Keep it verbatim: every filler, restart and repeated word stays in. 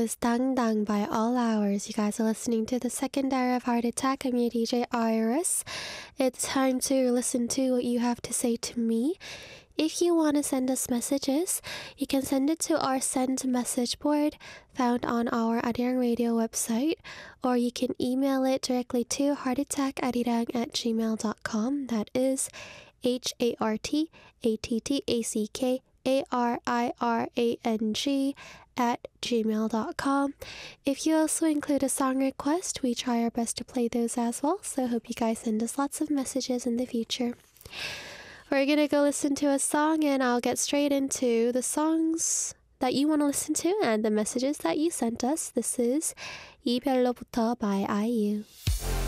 was Dang Dang by All Hours. You guys are listening to the second hour of Heart Attack. I'm your D J Iris. It's time to listen to what you have to say to me. If you want to send us messages, you can send it to our send message board found on our Arirang Radio website, or you can email it directly to heartattackarirang at gmail dot com. That is H A R T A T T A C K A R I R A N G at gmail dot com. If you also include a song request, we try our best to play those as well, so hope you guys send us lots of messages in the future. We're gonna go listen to a song, and I'll get straight into the songs that you want to listen to and the messages that you sent us. This is 이별로부터 by I U.